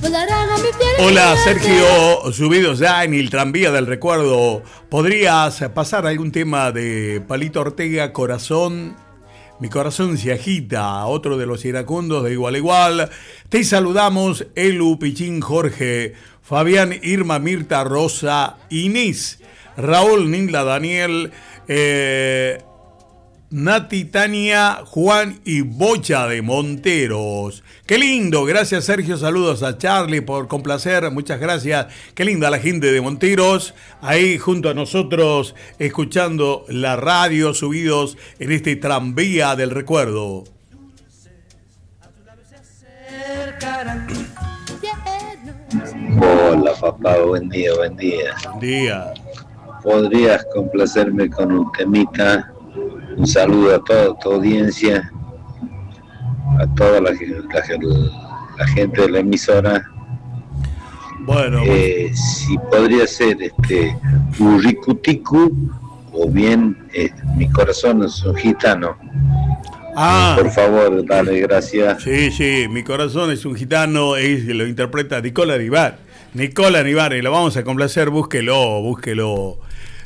Hola Sergio, subidos ya en el tranvía del recuerdo. ¿Podrías pasar algún tema de Palito Ortega, Corazón? Mi corazón se agita, otro de los iracundos de Igual a Igual. Te saludamos, Elu, Pichín, Jorge, Fabián, Irma, Mirta, Rosa, Inés, Raúl, Nilda, Daniel, Nati, Tania, Juan y Bocha de Monteros. Qué lindo, gracias Sergio, saludos a Charlie por complacer, muchas gracias. Qué linda la gente de Monteros, ahí junto a nosotros, escuchando la radio, subidos en este tranvía del recuerdo. Hola papá, buen día, buen día. Buen día. ¿Podrías complacerme con un temita? Un saludo a toda tu audiencia, a toda la gente de la emisora. Bueno, si podría ser Urricuticu o bien Mi corazón es un gitano. Por favor, dale, gracias. Sí, Mi corazón es un gitano, lo interpreta Nicola Nivar, y lo vamos a complacer, búsquelo.